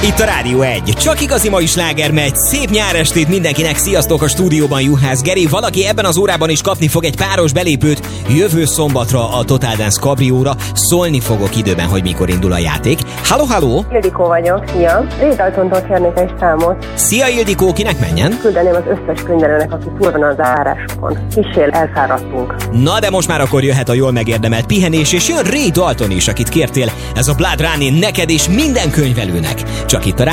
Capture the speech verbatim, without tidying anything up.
Itt a Rádió egy. Csak igazi mai sláger megy. Szép nyárestét mindenkinek. Sziasztok, a stúdióban Juhász Geri. Valaki ebben az órában is kapni fog egy páros belépőt jövő szombatra a Total Dance Cabrióra. Szólni fogok időben, hogy mikor indul a játék. Halló, halló! Ildikó vagyok, szia! Ray Daltontól kérnék egy számot. Szia Ildikó, kinek menjen? Küldeném az összes könyvelőnek, aki túl van az árásokon. Kissé elfáradtunk. Na de most már akkor jöhet a jól megérdemelt pihenés, és jön Ray Dalton is, akit kértél. Ez a Blood Running neked és minden könyvelőnek. Csak itt a